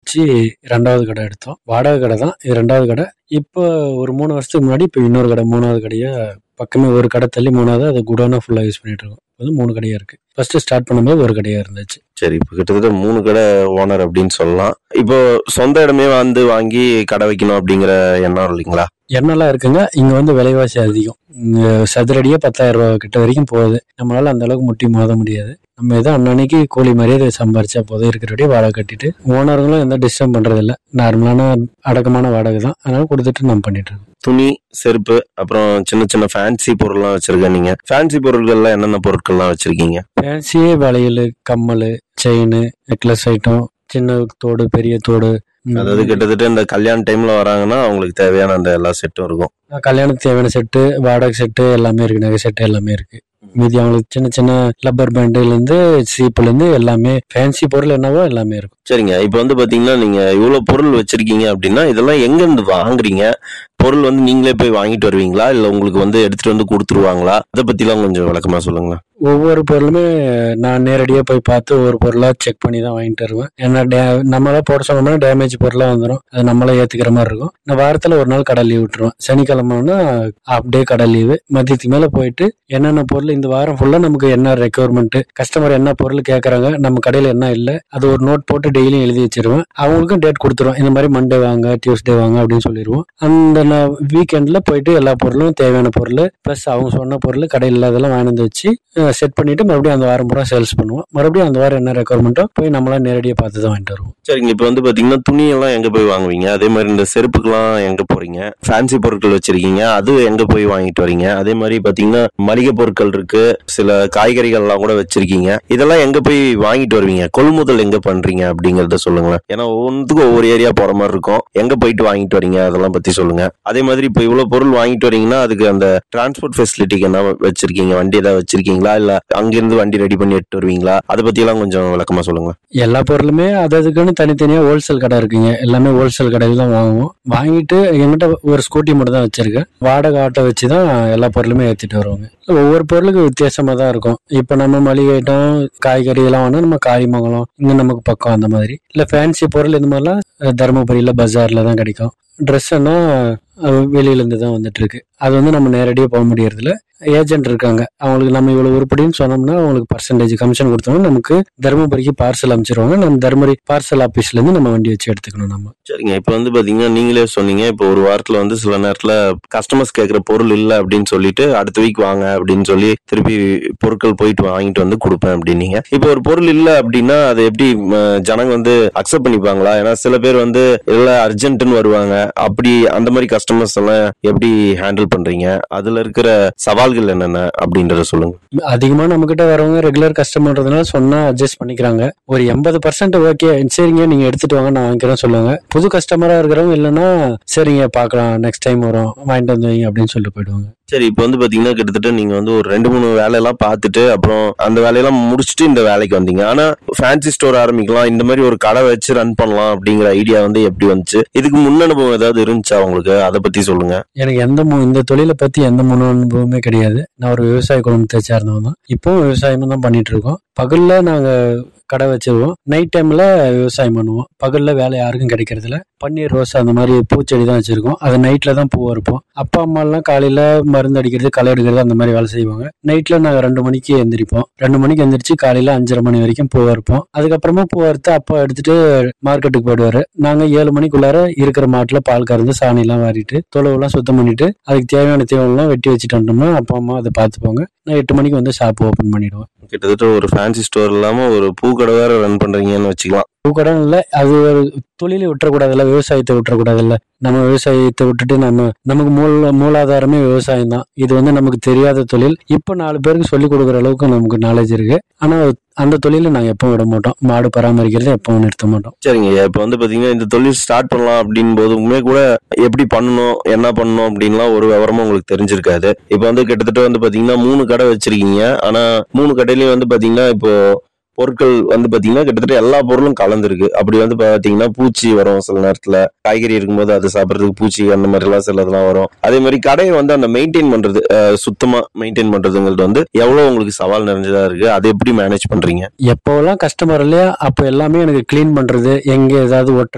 வச்சு 2வது கடை எடுத்தோம். வாடகை கடை தான். இது 2வது கடை. இப்போ ஒரு 3 வருஷத்துக்கு முன்னாடி இப்போ இன்னொரு கடை 3வது கடையா பக்கமே ஒரு கடை தள்ளி 3வது அது குடோனா ஃபுல்லா யூஸ் பண்ணிட்டு இருக்கோம். அது 3 கடையா இருக்கு. ஃபர்ஸ்ட் ஸ்டார்ட் பண்ணும்போது ஒரு கடையா இருந்துச்சு. சரி, இப்போ கிட்டத்தட்ட 3 கடை ஓனர் அப்படின்னு சொல்லலாம். இப்போ சொந்த இடமே வந்து வாங்கி கடை வைக்கணும் அப்படிங்கிற எண்ணம் இல்லைங்களா? எண்ணெல்லாம் இருக்குங்க. இங்க வந்து விலைவாசி அதிகம். இங்க சதுரடியே 10,000 ரூபாய் கிட்ட வரைக்கும் போகுது. நம்மளால அந்த அளவுக்கு முட்டி மோத முடியாது. நம்ம ஏதோ அன்னன்னைக்கு கூலி மாதிரியே சம்பாரிச்சா போதும், இருக்கிறபடியே வாடகை கட்டிட்டு ஓனர்களும் எந்த டிஸ்டர்ப் பண்றது இல்லை. நார்மலான அடக்கமான வாடகை தான். அதனால கொடுத்துட்டு நம்ம பண்ணிட்டு இருக்கோம். துணி, செருப்பு, அப்புறம் சின்ன சின்ன ஃபேன்சி பொருள்லாம் வச்சிருக்கேன். நீங்க ஃபேன்சி பொருட்கள்லாம் என்னென்ன பொருட்கள்லாம் வச்சிருக்கீங்க? ஃபேன்சியே வளையல், கம்மல், செயின், நெக்லஸ் ஐட்டம், சின்ன தோடு, பெரிய தோடு. அதாவது கிட்டத்தட்ட இந்த கல்யாண டைம்ல வராங்கன்னா அவங்களுக்கு தேவையான அந்த எல்லா செட்டும் இருக்கும். கல்யாணத்துக்கு தேவையான செட்டு, வாடகை செட்டு எல்லாமே இருக்கு. நகை செட்டு எல்லாமே இருக்கு. மீதி அவங்களுக்கு சின்ன சின்ன லப்பர் பேண்டுல இருந்து சீப்புல இருந்து எல்லாமே ஃபேன்சி பொருள் என்னவோ எல்லாமே இருக்கும். சரிங்க, இப்போ வந்து பாத்தீங்கன்னா நீங்க இவ்வளவு பொருள் வச்சிருக்கீங்க அப்படின்னா இதெல்லாம் எங்க இருந்து வாங்குறீங்க? பொருள் வந்து நீங்களே போய் வாங்கிட்டு வருவீங்களா, இல்ல உங்களுக்கு வந்து எடுத்துட்டு வந்து கொடுத்துருவாங்களா? அதை பத்தி எல்லாம் கொஞ்சம் விளக்கமா சொல்லுங்களேன். ஒவ்வொரு பொருளுமே நான் நேரடியாக போய் பார்த்து ஒவ்வொரு பொருளாக செக் பண்ணி தான் வாங்கிட்டு வருவேன். ஏன்னா நம்மளா போட சொன்னோம்னா டேமேஜ் பொருளாக வந்துடும். அது நம்மளே ஏற்றுக்கிற மாதிரி இருக்கும். நான் வாரத்தில் ஒரு நாள் கடை லீவ் விட்டுருவேன். சனிக்கிழமைனா ஹாஃப் டே கடை லீவு. மதியத்துக்கு மேலே போயிட்டு என்னென்ன பொருள் இந்த வாரம் ஃபுல்லாக நமக்கு என்ன ரெக்குவயர்மெண்ட், கஸ்டமர் என்ன பொருள் கேட்குறாங்க, நம்ம கடையில் என்ன இல்லை, அது ஒரு நோட் போட்டு டெய்லியும் எழுதி வச்சிருவேன். அவங்களுக்கும் டேட் கொடுத்துருவோம். இந்த மாதிரி மண்டே வாங்க, டியூஸ்டே வாங்க அப்படின்னு சொல்லிடுவோம். அந்த வீக்கெண்ட்ல போயிட்டு எல்லா பொருளும் தேவையான பொருள் பிளஸ் அவங்க சொன்ன பொருள் கடையில் இல்லாதெல்லாம் வாங்கி வந்து வச்சு செட் பண்ணிட்டு மறுபடியும் அந்த வாரம் பூரா சேல்ஸ் பண்ணுவோம். மறுபடியும் அந்த வாரம் என்ன ரெக்குவயர்மெண்ட்டோ போய் நம்மளா நேரடியாக பார்த்து தான் வாங்கிட்டு வருவோம். சரிங்க, இப்போ வந்து பாத்தீங்கன்னா துணியெல்லாம் எங்க போய் வாங்குவீங்க? அதே மாதிரி இந்த செருப்புக்கெல்லாம் எங்க போறீங்க? ஃபேன்சி பொருட்கள் வச்சிருக்கீங்க, அது எங்க போய் வாங்கிட்டு வரீங்க? அதே மாதிரி பாத்தீங்கன்னா மளிகை பொருட்கள் இருக்கு, சில காய்கறிகள் எல்லாம் கூட வச்சிருக்கீங்க. இதெல்லாம் எங்க போய் வாங்கிட்டு வருவீங்க? கொள்முதல் எங்க பண்றீங்க அப்படிங்கறத சொல்லுங்களேன். ஏன்னா ஒவ்வொன்றுக்கும் ஒவ்வொரு ஏரியா போற மாதிரி இருக்கும். எங்க போயிட்டு வாங்கிட்டு வரீங்க அதெல்லாம் பத்தி சொல்லுங்க. அதே மாதிரி இப்போ இவ்வளவு பொருள் வாங்கிட்டு வரீங்கன்னா அதுக்கு அந்த டிரான்ஸ்போர்ட் ஃபெசிலிட்டிக்கு என்ன வச்சிருக்கீங்க? வண்டி ஏதாவது வச்சிருக்கீங்களா, இல்ல அங்கிருந்து வண்டி ரெடி பண்ணி எடுத்து வருவீங்களா? அதை பத்தி எல்லாம் கொஞ்சம் விளக்கமா சொல்லுங்க. எல்லா பொருளுமே அதுக்குன்னு தனித்தனியா ஹோல்சேல் கடை இருக்குங்க. எல்லாமே ஹோல்சேல் கடையில் தான் வாங்குவோம். வாங்கிட்டு எங்கிட்ட ஒரு ஸ்கூட்டி மட்டும் தான் வச்சிருக்கேன். வாடகை ஆட்டோ வச்சுதான் எல்லா பொருளுமே ஏற்றிட்டு வருவாங்க. ஒவ்வொரு பொருளுக்கு வித்தியாசமா தான் இருக்கும். இப்ப நம்ம மளிகை ஐட்டம், காய்கறி எல்லாம் வேணா நம்ம காய்மங்கலம் இங்க நமக்கு பக்கம் அந்த மாதிரி. இல்ல ஃபேன்சி பொருள் இந்த மாதிரிலாம் தருமபுரியில பஜார்ல தான் கிடைக்கும். ட்ரெஸ்ஸுன்னா வெளியில இருந்து தான் வந்துட்டு இருக்கு. அது வந்து நம்ம நேரடியாக போக முடியறதில்ல. ஏஜென்ட் இருக்காங்க. அவங்களுக்கு நம்ம இவ்வளவு உருப்படின்னு சொன்னோம்னா அவங்களுக்கு பர்சன்டேஜ் கமிஷன் கொடுத்தோம்னா நமக்கு தருமபுரிக்கு பார்சல் அமைச்சிருவாங்க. நம்ம தருமபுரி பார்சல் ஆபீஸ்ல இருந்து நம்ம வண்டி வச்சு எடுத்துக்கணும் நம்ம. சரிங்க, இப்போ வந்து பாத்தீங்கன்னா நீங்களே சொன்னீங்க இப்போ ஒரு வாரத்துல வந்து சில நேரத்துல கஸ்டமர்ஸ் கேட்கிற பொருள் இல்லை அப்படின்னு சொல்லிட்டு அடுத்த வீக் வாங்க அப்படின்னு சொல்லி திருப்பி பொருட்கள் போயிட்டு வாங்கிட்டு வந்து கொடுப்பேன் அப்படின்னீங்க. இப்போ ஒரு பொருள் இல்லை அப்படின்னா அதை எப்படி ஜனங்க வந்து அக்செப்ட் பண்ணிப்பாங்களா? ஏன்னா சில பேர் வந்து எல்லாம் அர்ஜென்ட்னு வருவாங்க. அப்படி அந்த மாதிரி கஸ்டமர்ஸ் எல்லாம் எப்படி ஹேண்டில் பண்றீங்க? அதுல இருக்கிற சவால்கள் என்னென்ன அப்படின்றத சொல்லுங்க. அதிகமா நம்ம கிட்ட வரவங்க ரெகுலர் கஸ்டமர்ன்றதுனால சொன்னா அட்ஜஸ்ட் பண்ணிக்கிறாங்க. ஒரு 80% ஓகே சரிங்க நீங்க எடுத்துட்டு வாங்க நான் வாங்கிக்கிறேன் சொல்லுவாங்க. புது கஸ்டமரா இருக்கிறவங்க இல்லைன்னா சரிங்க பாக்கலாம் நெக்ஸ்ட் டைம் வரும் வாங்கிட்டு வந்து வைங்க அப்படின்னு சொல்லிட்டு போயிடுவாங்க. சரி, இப்போ வந்து பாத்தீங்கன்னா கிட்டத்தட்ட நீங்க வந்து ஒரு 2-3 வேலையெல்லாம் பார்த்துட்டு அப்புறம் அந்த வேலையெல்லாம் முடிச்சுட்டு இந்த வேலைக்கு வந்தீங்க. ஆனா ஃபேன்சி ஸ்டோர் ஆரம்பிக்கலாம், இந்த மாதிரி ஒரு கடை வச்சு ரன் பண்ணலாம் அப்படிங்கிற ஐடியா வந்து எப்படி வந்துச்சு? இதுக்கு முன் அனுபவம் ஏதாவது இருந்துச்சா உங்களுக்கு? அதை பத்தி சொல்லுங்க. எனக்கு இந்த தொழிலை பத்தி எந்த முன் அனுபவமே கிடையாது. நான் ஒரு விவசாய குடும்பத்தை சேர்ந்தவன் தான். இப்பவும் விவசாயமும் தான் பண்ணிட்டு இருக்கோம். பகல்ல நாங்க கடை வச்சிருவோம், நைட் டைம்ல விவசாயம் பண்ணுவோம். பகல்ல வேலை யாருக்கும் கிடைக்கிறதுல பன்னீர், ரோஸ் அந்த மாதிரி பூச்செடி தான் வச்சிருக்கோம். அது நைட்ல தான் பூ இருப்போம். அப்பா அம்மா எல்லாம் காலையில மருந்து அடிக்கிறது, களை எடுக்கிறது அந்த மாதிரி வேலை செய்வாங்க. நைட்ல நாங்க 2 மணிக்கு எந்திரிப்போம். 2 மணிக்கு எந்திரிச்சு காலையில 5:30 மணி வரைக்கும் பூ இருப்போம். அதுக்கப்புறமா பூ அறுத்து அப்பா எடுத்துட்டு மார்க்கெட்டுக்கு போயிடுவாரு. நாங்க 7 மணிக்குள்ளார இருக்கிற மாட்டுல பால் கறந்து சாணி எல்லாம் வாரிட்டு தொழுவெல்லாம் சுத்தம் பண்ணிட்டு அதுக்கு தேவையான தீவனம் வெட்டி வச்சுட்டு வந்தோம்னா அப்பா அம்மா அதை பார்த்துப்பாங்க. நான் 8 மணிக்கு வந்து ஷாப் ஓபன் பண்ணிடுவேன். கிட்டத்தட்ட ஒரு ஃபேன்சி ஸ்டோர் இல்லாம ஒரு பூக்கடை வேற ரன் பண்றீங்கன்னு வச்சுக்கலாம். பூக்கடன் இல்ல, அது ஒரு தொழிலை விட்டுறக்கூடாதுல்ல, விவசாயத்தை விட்டுறக்கூடாதுல்ல. நம்ம விவசாயத்தை விட்டுட்டு நமக்கு மூலாதாரமே விவசாயம் தான். இது வந்து நமக்கு தெரியாத தொழில். இப்ப 4 பேருக்கு சொல்லி கொடுக்குற அளவுக்கு நமக்கு நாலேஜ் இருக்கு. ஆனா அந்த தொழில நாங்க எப்பவும் விட மாட்டோம். மாடு பராமரிக்கிறத எப்பவும் நிறுத்த மாட்டோம். சரிங்க, இப்ப வந்து பாத்தீங்கன்னா இந்த தொழில் ஸ்டார்ட் பண்ணலாம் அப்படின் போதுமே கூட எப்படி பண்ணணும் என்ன பண்ணணும் அப்படின்லாம் ஒரு விவரமும் உங்களுக்கு தெரிஞ்சிருக்காது. இப்ப வந்து கிட்டத்தட்ட வந்து பாத்தீங்கன்னா 3 கடை வச்சிருக்கீங்க. ஆனா 3 கடையிலயும் வந்து பாத்தீங்கன்னா இப்போ பொருட்கள் வந்து பாத்தீங்கன்னா கிட்டத்தட்ட எல்லா பொருளும் கலந்துருக்கு. அப்படி வந்து பாத்தீங்கன்னா பூச்சி வரும், சில நேரத்துல காய்கறி இருக்கும்போது அதை சாப்பிடறதுக்கு பூச்சி அந்த மாதிரி எல்லாம் சிலதெல்லாம் வரும். அதே மாதிரி கடையை வந்து அந்த மெயின்டைன் பண்றது, சுத்தமா மெயின்டைன் பண்றதுங்கிறது வந்து எவ்வளவு உங்களுக்கு சவால் நிறைஞ்சதா இருக்கு? அதை எப்படி மேனேஜ் பண்றீங்க? எப்போல்லாம் கஸ்டமர் இல்லையா அப்போ எல்லாமே எனக்கு கிளீன் பண்றது, எங்க ஏதாவது ஒட்டுற